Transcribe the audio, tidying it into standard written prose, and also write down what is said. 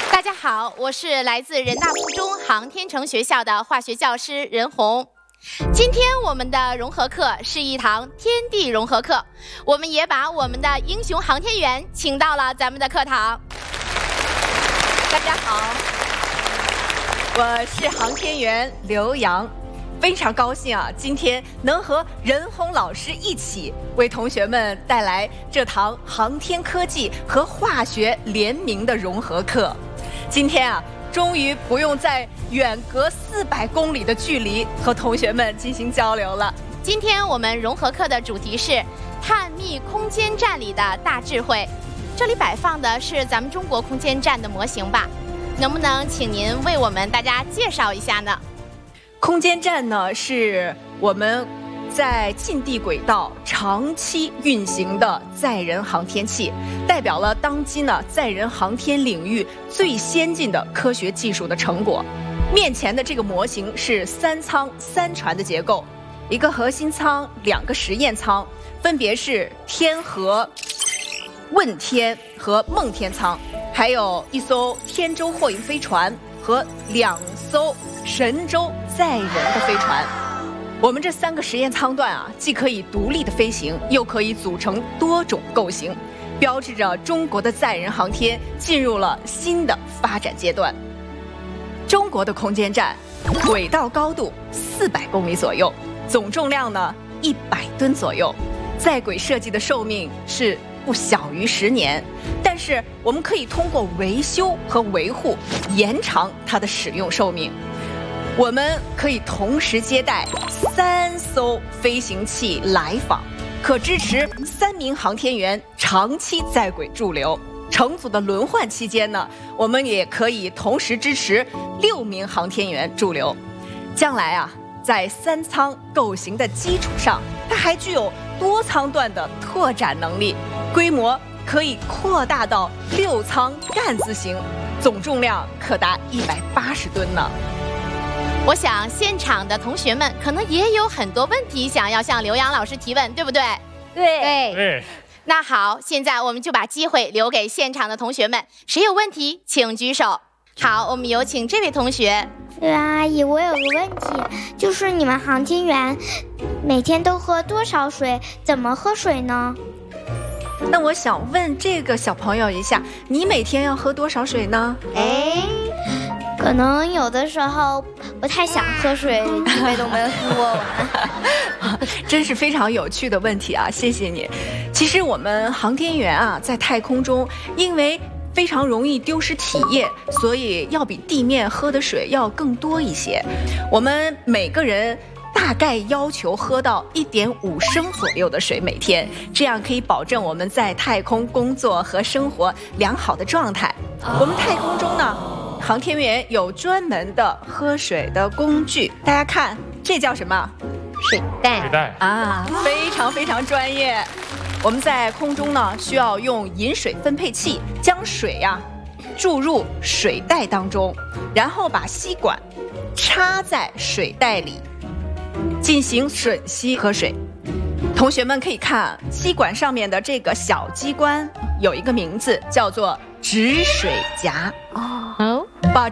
大家好，我是来自人大附中航天城学校的化学教师任红。今天我们的融合课是一堂天地融合课，我们也把我们的英雄航天员请到了咱们的课堂。 大家好，我是航天员刘洋，非常高兴啊，今天能和任红老师一起为同学们带来这堂航天科技和化学联名的融合课。今天啊，终于不用在远隔400公里的距离和同学们进行交流了。 今天我们融合课的主题是探秘空间站里的大智慧。这里摆放的是咱们中国空间站的模型吧？能不能请您为我们大家介绍一下呢？ 空间站呢，是我们在近地轨道长期运行的载人航天器，代表了当今呢载人航天领域最先进的科学技术的成果。面前的这个模型是3舱3船的结构，一个核心舱，2个实验舱，分别是天河、问天和梦天舱，还有一艘天舟货运飞船和2艘神舟载人的飞船。我们这3个实验舱段啊，既可以独立的飞行，又可以组成多种构型，标志着中国的载人航天进入了新的发展阶段。中国的空间站轨道高度400公里左右，总重量呢100吨左右，在轨设计的寿命是不小于10年，但是我们可以通过维修和维护延长它的使用寿命。我们可以同时接待3艘飞行器来访，可支持3名航天员长期在轨驻留。乘组的轮换期间呢，我们也可以同时支持6名航天员驻留。将来啊，在3舱构型的基础上，它还具有多舱段的拓展能力，规模可以扩大到6舱干字型，总重量可达180吨呢。 我想现场的同学们可能也有很多问题想要向刘洋老师提问，对不对？ 对。 那好，现在我们就把机会留给现场的同学们，谁有问题请举手。好，我们有请这位同学。 刘洋阿姨，我有个问题，就是你们航天员每天都喝多少水？怎么喝水呢？ 那我想问这个小朋友一下，你每天要喝多少水呢？ 可能有的时候不太想喝水，因为都没有喝完。 真是非常有趣的问题啊，谢谢你。其实我们航天员啊，在太空中，因为非常容易丢失体液，所以要比地面喝的水要更多一些。我们每个人大概要求喝到1.5升左右的水每天，这样可以保证我们在太空工作和生活良好的状态。我们太空中呢，航天员有专门的喝水的工具，大家看，这叫什么？ 水袋。 水袋啊，非常非常专业。我们在空中呢，需要用饮水分配器将水注入水袋当中，然后把吸管插在水袋里，进行吮吸喝水。同学们可以看吸管上面的这个小机关，有一个名字叫做止水夹。